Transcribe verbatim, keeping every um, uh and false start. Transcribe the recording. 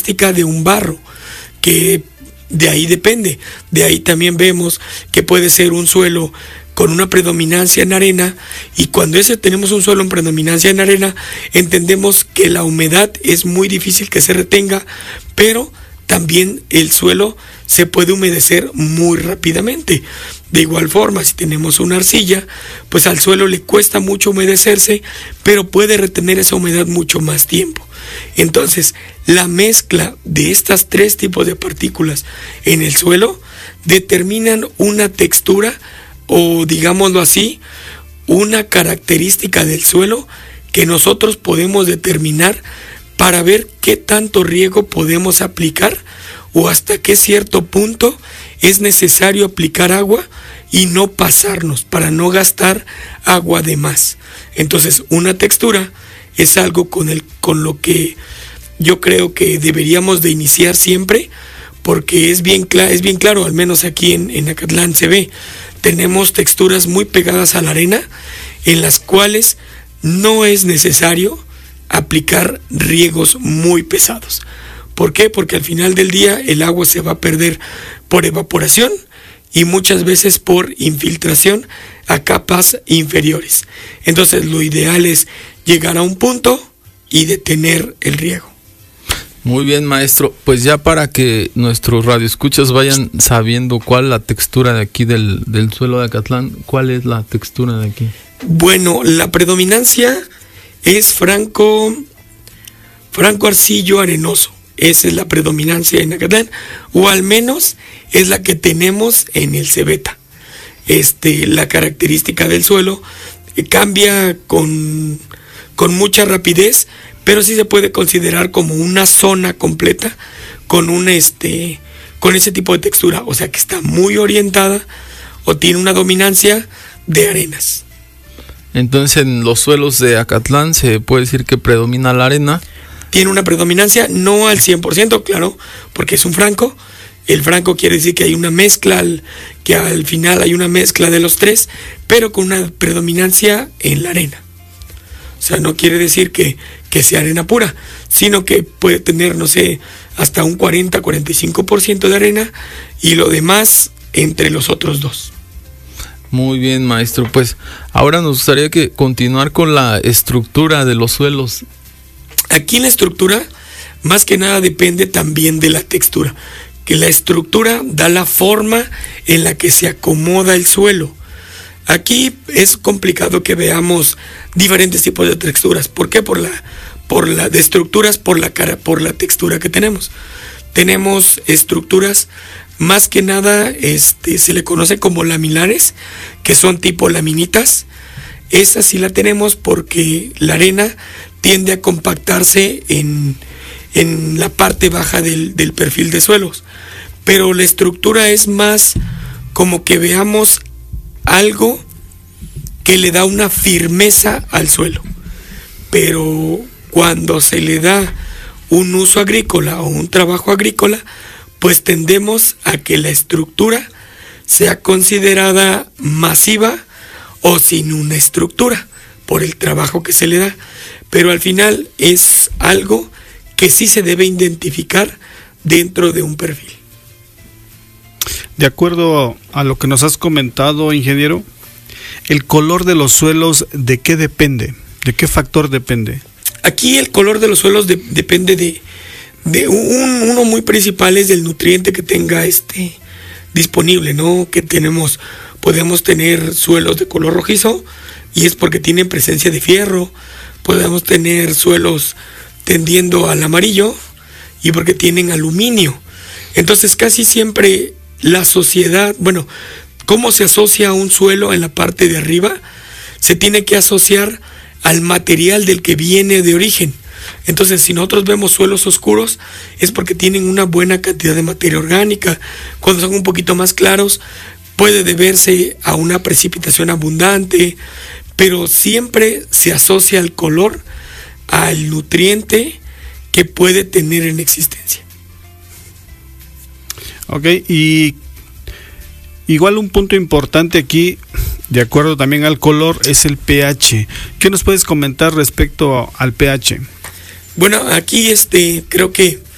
característica de un barro, que de ahí depende. De ahí también vemos que puede ser un suelo con una predominancia en arena, y cuando ese tenemos un suelo en predominancia en arena, entendemos que la humedad es muy difícil que se retenga, pero también el suelo se puede humedecer muy rápidamente. De igual forma, si tenemos una arcilla, pues al suelo le cuesta mucho humedecerse, pero puede retener esa humedad mucho más tiempo. Entonces, la mezcla de estas tres tipos de partículas en el suelo determinan una textura, o digámoslo así, una característica del suelo que nosotros podemos determinar para ver qué tanto riego podemos aplicar o hasta qué cierto punto es necesario aplicar agua y no pasarnos, para no gastar agua de más. Entonces, una textura es algo con el con lo que yo creo que deberíamos de iniciar siempre, porque es bien, cla- es bien claro, al menos aquí en, en Acatlán se ve, tenemos texturas muy pegadas a la arena en las cuales no es necesario aplicar riegos muy pesados. ¿Por qué? Porque al final del día el agua se va a perder por evaporación y muchas veces por infiltración a capas inferiores. Entonces lo ideal es llegar a un punto y detener el riego. Muy bien, maestro. Pues ya para que nuestros radioescuchas vayan sabiendo cuál es la textura de aquí del, del suelo de Acatlán, ¿cuál es la textura de aquí? Bueno, la predominancia es franco, franco arcillo arenoso. Esa es la predominancia en Acatlán, o al menos es la que tenemos en el Cebeta. Este, la característica del suelo cambia con, con mucha rapidez, pero sí se puede considerar como una zona completa con un este con ese tipo de textura, o sea que está muy orientada o tiene una dominancia de arenas. Entonces, en los suelos de Acatlán se puede decir que predomina la arena. Tiene una predominancia, no al cien por ciento, claro, porque es un franco. El franco quiere decir que hay una mezcla, que al final hay una mezcla de los tres, pero con una predominancia en la arena. O sea, no quiere decir que, que sea arena pura, sino que puede tener, no sé, hasta un cuarenta a cuarenta y cinco por ciento de arena y lo demás entre los otros dos. Muy bien, maestro. Pues ahora nos gustaría que continuar con la estructura de los suelos. Aquí la estructura, más que nada, depende también de la textura, que la estructura da la forma en la que se acomoda el suelo. Aquí es complicado que veamos diferentes tipos de texturas. ¿Por qué? Por la, por la de estructuras, por la cara, por la textura que tenemos. Tenemos estructuras, más que nada, este, se le conoce como laminares, que son tipo laminitas. Esa sí la tenemos porque la arena tiende a compactarse en, en la parte baja del, del perfil de suelos. Pero la estructura es más como que veamos algo que le da una firmeza al suelo. Pero cuando se le da un uso agrícola o un trabajo agrícola, pues tendemos a que la estructura sea considerada masiva o sin una estructura por el trabajo que se le da. Pero al final es algo que sí se debe identificar dentro de un perfil. De acuerdo a lo que nos has comentado, ingeniero, ¿el color de los suelos de qué depende? ¿De qué factor depende? Aquí el color de los suelos de, depende de, de un, uno muy principal es del nutriente que tenga este disponible, ¿no? Que tenemos, podemos tener suelos de color rojizo y es porque tienen presencia de fierro. Podemos tener suelos tendiendo al amarillo y porque tienen aluminio. Entonces casi siempre la sociedad, bueno, cómo se asocia a un suelo en la parte de arriba, se tiene que asociar al material del que viene de origen. Entonces, si nosotros vemos suelos oscuros, es porque tienen una buena cantidad de materia orgánica. Cuando son un poquito más claros, puede deberse a una precipitación abundante, pero siempre se asocia el color al nutriente que puede tener en existencia. Ok, y igual un punto importante aquí, de acuerdo también al color, es el pH. ¿Qué nos puedes comentar respecto al pH? Bueno, aquí este creo que